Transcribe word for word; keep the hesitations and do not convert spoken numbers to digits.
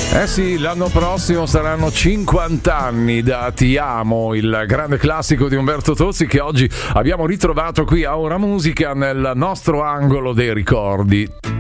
Eh sì, l'anno prossimo saranno cinquanta anni da Ti amo, il grande classico di Umberto Tozzi che oggi abbiamo ritrovato qui a Ora Musica nel nostro angolo dei ricordi.